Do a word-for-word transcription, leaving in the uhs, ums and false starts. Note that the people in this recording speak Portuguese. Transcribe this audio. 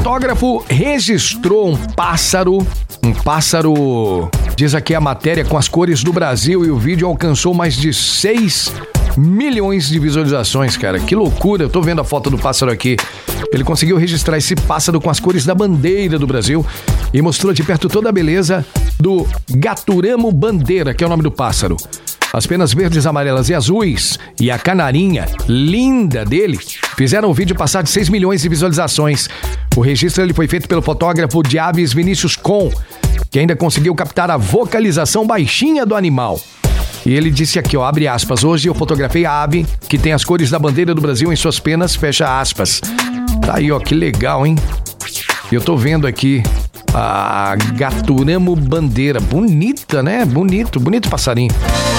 fotógrafo registrou um pássaro, um pássaro, diz aqui a matéria, com as cores do Brasil, e o vídeo alcançou mais de seis milhões de visualizações, cara. Que loucura, eu tô vendo a foto do pássaro aqui. Ele conseguiu registrar esse pássaro com as cores da bandeira do Brasil e mostrou de perto toda a beleza do gaturamo bandeira, que é o nome do pássaro. As penas verdes, amarelas e azuis e a canarinha linda dele fizeram o vídeo passar de seis milhões de visualizações. O registro ele foi feito pelo fotógrafo de aves Vinícius Com, que ainda conseguiu captar a vocalização baixinha do animal. E ele disse aqui, ó, abre aspas, hoje eu fotografei a ave que tem as cores da bandeira do Brasil em suas penas, fecha aspas. Tá aí, ó, que legal, hein? Eu tô vendo aqui a gaturamo bandeira, bonita, né? Bonito, bonito passarinho.